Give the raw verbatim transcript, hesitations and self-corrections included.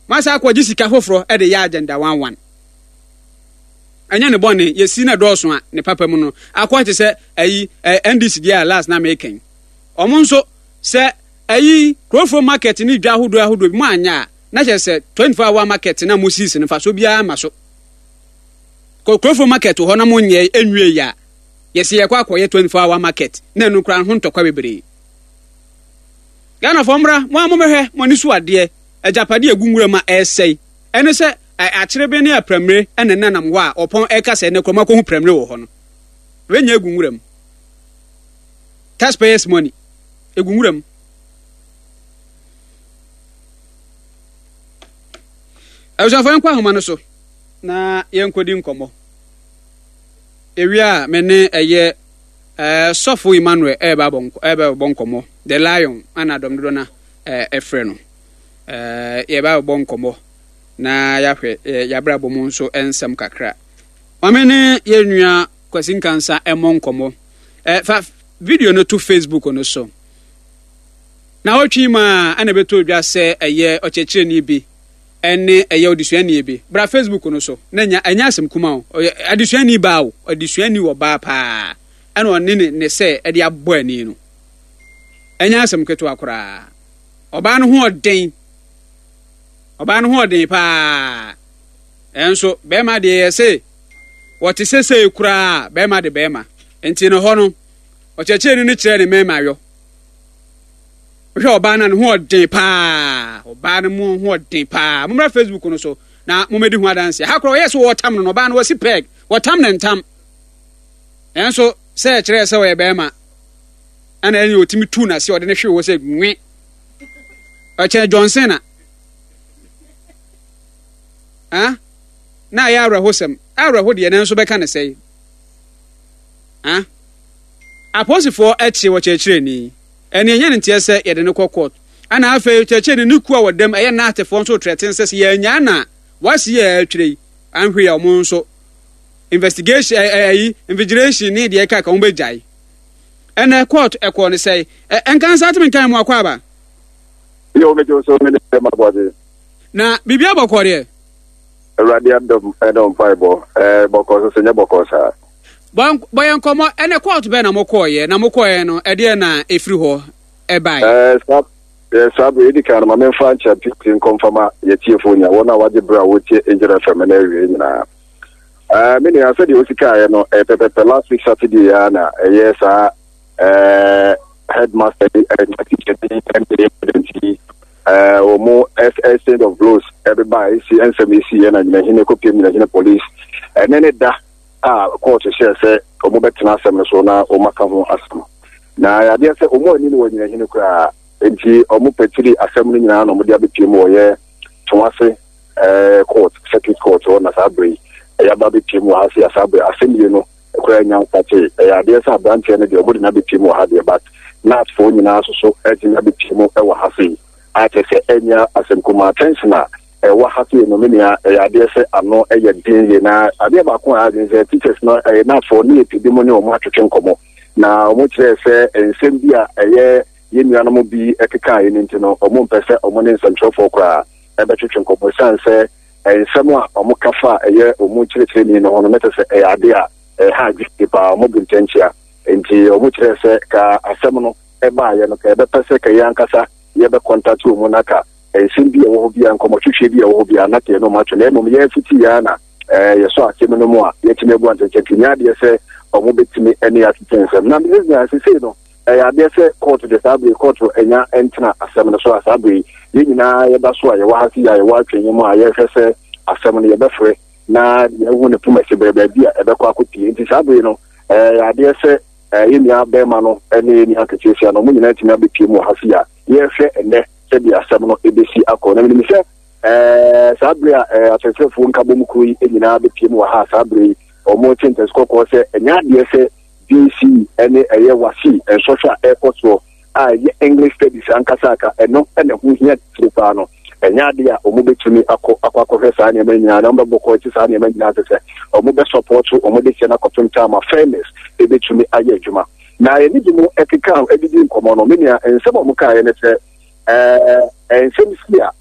masa akwaji sika foforo e de ya agenda one one anya ne bone yesi na dɔɔso a ne papa mu no akwate se ayi N D C dia last na making omo nso se ayi Krofo market ni dwa hodo ahodo bi mu anya na che se twenty-four hour market na mo season fa so bia ma so Krofo market ho na mo nye enwie ya yesi ye kwa akoye twenty-four hour market na enu kran ho ntokwa bebre Ghana fomra mo amomehwe mo ni so ade ajapade agunwura ma essay ene se achirebe ne apramre ene nanam ho a opon ekasa ne kroma ko hu pramre wo ho no wenya agunwura m taxpayers money agunwura m Awusa fo enkwa homa no so na yenkodi nkomo ewia me ne eye eh Sofo Emmanuel eba bonko eba bonkomo the lion anadom do na eh efre no eh yeba bonkomo na yahwe yabra bomu nso ensem kakra omene yenua kwasin kansa emonkomo eh fa video no to Facebook no so na otwi ma ana beto dwa se eye ochechire ni bi ene eye odisuani bi bra Facebook no so na nya anya asem kuma o adisuani ba o adisuani wo ba pa ana oni ne se e de abo ani no anya asem keto akora oba no ho oden oba no ho oden pa enso be ma de se wote sese kura be ma de be ma enti no ho no ocheche ni ni kire ni mema yo hwe oba na no ho oden pa oba no mo ho oden pa mo Facebook no so na mo medi ho adanse ha kro yes wo tam no oba no wasi peg wo tam na ntam enso se kire se we be ma ana enyi otimi tu na se ode ne hwe wo se nwe oche Johnson na ah na ya awra hosem awra ho de ne nso be ka ne sei ah aposifo echi wo chechire ni ene enye ne ntie se yede ne court ana afa chechire ni ku a wodam eye na atefo nso threaten se ye nya na wasi ye atwire anhwe ya mo nso investigation eh investigation ni de ka ka mo bejai ene court ekwo ne sei enkan sa timi kan mo akwa ba yo me jo so me de ma body na bibia bokore radiant dom edom fiber eh bokos so nya bokos ha bon boyan komo ene court be na mokoye na mokoye no e de na efri ho e bai eh sab eh sab e di kan ma men fa cha pitin confirma ye tiefo nya wona waje bra wo tie enjera family wi nyina eh me ne ase de osika ye no e pepe last week Saturday ya na e yes a eh headmaster and teacher and uh omo S S of blows everybody see N C M C and na hine kopie mi na hine police and then da ah court share say omo betena asem so na o maka ho asem na ya dey say omo ani no nyina hine kra enti omo petiri asem no nyina na omo dey abepie mo ye twase eh court circuit court or na sabri ya ba bepie mo ha se asabri asem ye no kra nya nkache ya dey say branch ne dey omo dey na bepie mo ha dey but not for nyina so so e dey na bepie mo e wa ha se ate se enya asem kuma tensiona e wa hatu no menia e ade se ano e ye din ye na ade ba ko ade se teachers no e na for ni epidemoni o mo atwetwe nkomo na o mo kire se ensem bia e ye ye nuano mo bi ekeka ye nti no o mo mpese o mo ne nsentro for kwa e be twetwe nkomo san se ensem a o mo kafa e ye o mo kire kire ni no no meta se e ade a e ha gi pa o mo bi ntenchia enti o mo kire se ka asem no e ba ye no ka e be pese ka ye ankasa ye be contact wo naka e simbi e wo bia nkomo twetwe bia wo bia na te no ma twele no ye fiti ya na eh ye so akeme no mo a ye time bu antenche nya de se omo betimi ene assistance na business na se se no eh ya de se court de sabre court enya entina asem no so asabre ye nyina ye ba so a ye wa hasi ya ye wa twenye mo a ye hwese asem no ye be fre na ye hu ne puma se bebe bia e be kwa kotie nti sabre no eh ya de se eh ye nya be ma no ene ni akachesia no mo nyina timi abepie mo hasi ya ye hwe ene se dia asem no ebesi akọ na mi se eh sabria eh atefefo nkabo mukui enyina bepie mu ha sabri omo tintes kokko se enya de se D C ene eye wasi en social airport so a ye English studies ankasaka eno ene hu hia tripa no enya de a omo betumi akọ akọ akọ sa na menya na mbọ ko ti sa na menya se omo be support omo de se na kotum tama fairness ebetumi aye adwuma na ye ni dimo ekeka edidi nkomo no menya ensebo mu ka ye ne se eh ensem sia